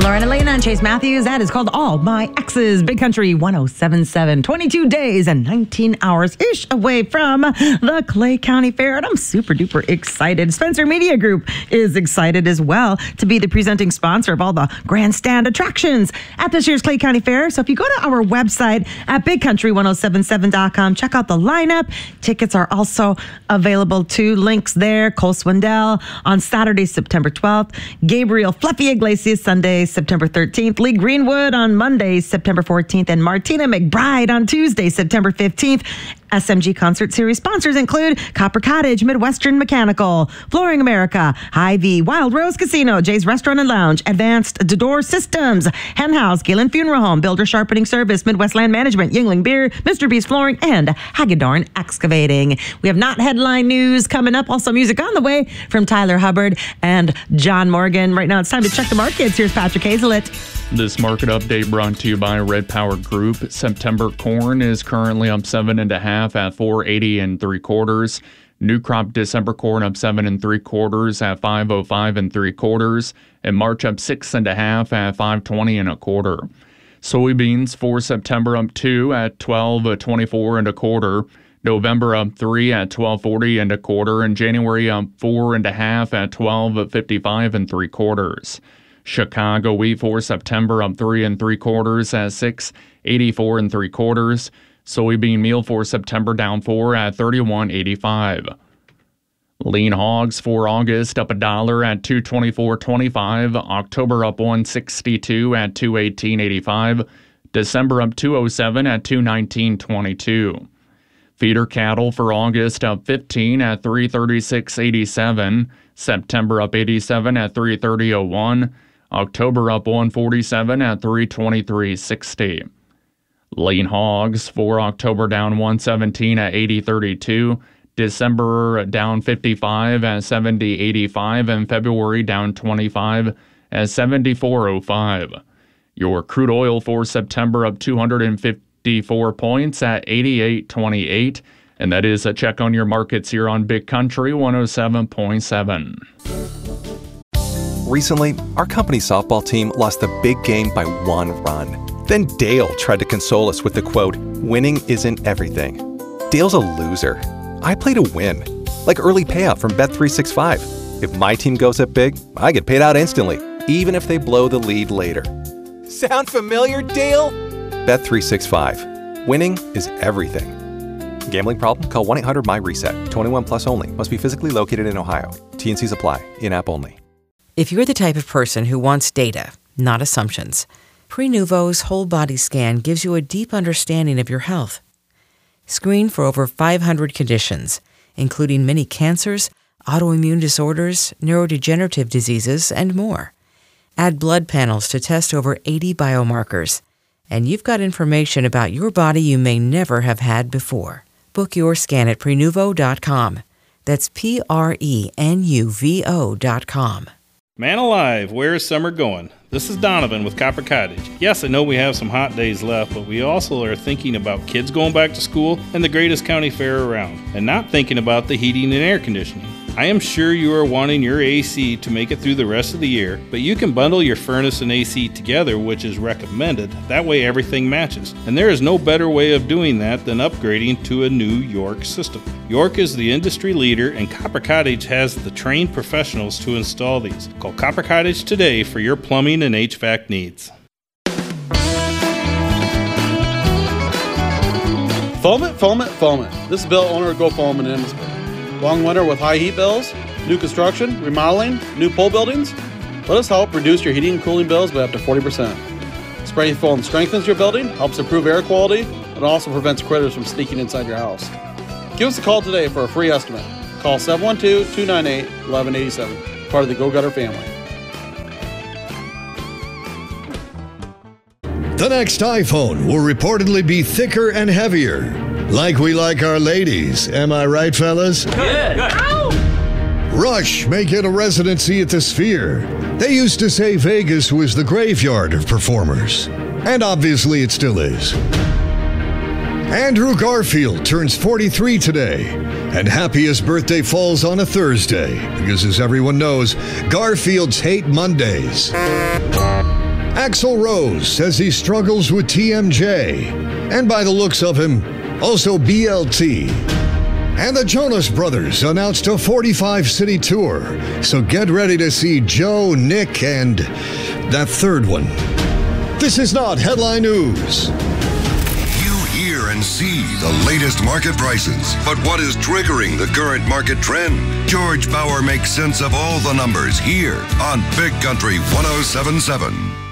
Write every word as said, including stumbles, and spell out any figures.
Lauren Elena and Chase Matthews. That is called All My Exes. Big Country one oh seven point seven. twenty-two days and nineteen hours-ish away from the Clay County Fair. And I'm super duper excited. Spencer Media Group is excited as well to be the presenting sponsor of all the grandstand attractions at this year's Clay County Fair. So if you go to our website at big country one oh seven seven dot com, check out the lineup. Tickets are also available too. Links there. Cole Swindell on Saturday, September twelfth. Gabriel Fluffy Iglesias Sunday, September thirteenth. Lee Greenwood on Monday, September fourteenth. And Martina McBride on Tuesday, September fifteenth. S M G Concert Series sponsors include Copper Cottage, Midwestern Mechanical, Flooring America, Hy-Vee, Wild Rose Casino, Jay's Restaurant and Lounge, Advanced Door Systems, Hen House, Gillen Funeral Home, Builder Sharpening Service, Midwest Land Management, Yingling Beer, Mister B's Flooring, and Hagedorn Excavating. We have not headline news coming up. Also music on the way from Tyler Hubbard and John Morgan. Right now it's time to check the markets. Here's Patrick Hazelit. This market update brought to you by Red Power Group. September corn is currently up seven and a half at four eighty and three quarters. New crop December corn up seven and three quarters at five oh five and three quarters. And March up six and a half at five twenty and a quarter. Soybeans for September up two at twelve twenty-four and a quarter. November up three at twelve forty and a quarter. And January up four and a half at twelve fifty-five and three quarters. Chicago wheat for September up three and three quarters at six eighty-four and three quarters. Soybean meal for September down four at thirty-one eighty-five. Lean hogs for August up a dollar at two twenty-four twenty-five. October up one sixty-two at two eighteen eighty-five. December up two oh seven at two nineteen twenty-two. Feeder cattle for August up fifteen at three thirty-six eighty-seven. September up eighty-seven at three thirty oh one. October up one forty-seven at three twenty-three sixty. Lean hogs for October down one seventeen at eighty thirty-two. December down fifty-five at seventy eighty-five. And February down twenty-five at seventy-four oh five. Your crude oil for September up two hundred fifty-four points at eighty-eight twenty-eight. And that is a check on your markets here on Big Country one oh seven point seven. Recently, our company softball team lost the big game by one run. Then Dale tried to console us with the quote, "Winning isn't everything." Dale's a loser. I play to win. Like early payout from Bet three sixty-five. If my team goes up big, I get paid out instantly, even if they blow the lead later. Sound familiar, Dale? Bet three sixty-five. Winning is everything. Gambling problem? Call one eight hundred my reset. twenty-one plus only. Must be physically located in Ohio. T and C's apply. In-app only. If you're the type of person who wants data, not assumptions, Prenuvo's whole body scan gives you a deep understanding of your health. Screen for over five hundred conditions, including many cancers, autoimmune disorders, neurodegenerative diseases, and more. Add blood panels to test over eighty biomarkers, and you've got information about your body you may never have had before. Book your scan at Prenuvo dot com. That's P R E N U V O dot com. Man alive, where is summer going? This is Donovan with Copper Cottage. Yes, I know we have some hot days left, but we also are thinking about kids going back to school and the greatest county fair around, and not thinking about the heating and air conditioning. I am sure you are wanting your A C to make it through the rest of the year, but you can bundle your furnace and A C together, which is recommended. That way everything matches. And there is no better way of doing that than upgrading to a new York system. York is the industry leader, and Copper Cottage has the trained professionals to install these. Call Copper Cottage today for your plumbing and H V A C needs. Foamit, Foamit, Foamit. This is Bill, owner of Go Foam in Emmitsburg. Long winter with high heat bills, new construction, remodeling, new pole buildings? Let us help reduce your heating and cooling bills by up to forty percent. Spray foam strengthens your building, helps improve air quality, and also prevents critters from sneaking inside your house. Give us a call today for a free estimate. Call seven one two, two nine eight, one one eight seven, part of the Go Gutter family. The next iPhone will reportedly be thicker and heavier. Like we like our ladies. Am I right, fellas? Good. Good. Rush may get a residency at the Sphere. They used to say Vegas was the graveyard of performers. And obviously it still is. Andrew Garfield turns forty-three today. And happiest birthday falls on a Thursday. Because as everyone knows, Garfields hate Mondays. Axl Rose says he struggles with T M J. And by the looks of him, also B L T. And the Jonas Brothers announced a forty-five city tour. So get ready to see Joe, Nick, and that third one. This is not headline news. Hear and see the latest market prices. But what is triggering the current market trend? George Bauer makes sense of all the numbers here on Big Country one oh seven point seven.